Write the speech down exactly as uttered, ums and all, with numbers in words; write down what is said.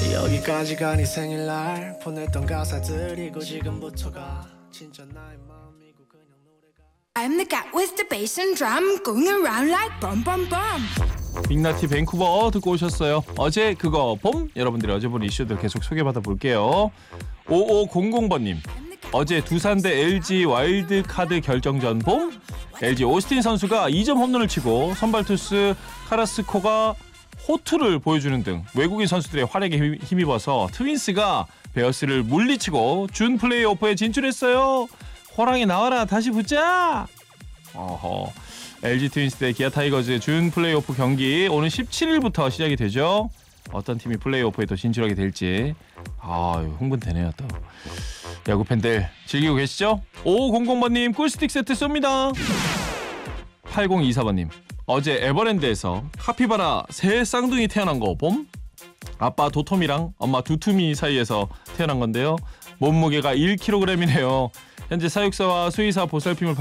여기까지가 네 생일날 보냈던 가사들이고 지금부터가 진짜 나의 마음이고 그냥 노래가 I'm the cat with the bass and drum going around like bum bum bum. 빅나티 밴쿠버 듣고 오셨어요. 어제 그거 봄? 여러분들이 어제 본 이슈들 계속 소개받아 볼게요. 오오공공 번님. 어제 두산 대 엘지 와일드카드 결정전 봄? 엘지 오스틴 선수가 이 점 홈런을 치고 선발 투수 카라스코가 호투를 보여주는 등 외국인 선수들의 활약에 힘입어서 트윈스가 베어스를 물리치고 준 플레이오프에 진출했어요. 호랑이 나와라 다시 붙자. 어허. 엘지 트윈스 대 기아 타이거즈의 준 플레이오프 경기 오늘 십칠일부터 시작이 되죠. 어떤 팀이 플레이오프에 더 진출하게 될지 아유 흥분되네요. 또 야구 팬들 즐기고 계시죠? 오오공공 번님 꿀스틱 세트 쏩니다. 팔공이사 번님 어제 에버랜드에서 카피바라 새 쌍둥이 태어난 거 봄? 아빠 도톰이랑 엄마 두툼이 사이에서 태어난 건데요. 몸무게가 일 킬로그램이네요. 현재 사육사와 수의사 보살핌을